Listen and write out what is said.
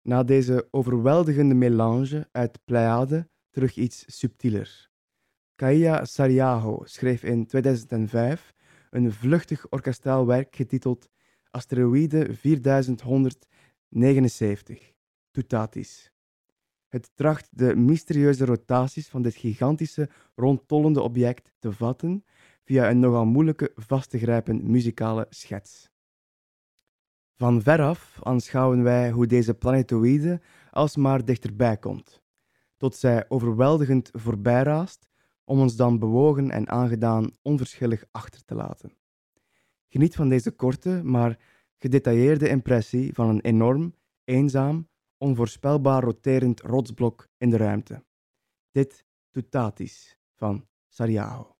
Na deze overweldigende melange uit Pleiade terug iets subtieler. Kaija Saariaho schreef in 2005 een vluchtig orkestraal werk getiteld Asteroïde 4179, Toutatis. Het tracht de mysterieuze rotaties van dit gigantische, rondtollende object te vatten via een nogal moeilijke vast te grijpen muzikale schets. Van veraf aanschouwen wij hoe deze planetoïde alsmaar dichterbij komt, tot zij overweldigend voorbij raast, om ons dan bewogen en aangedaan onverschillig achter te laten. Geniet van deze korte, maar gedetailleerde impressie van een enorm, eenzaam, onvoorspelbaar roterend rotsblok in de ruimte. Dit Toutatis van Saariaho.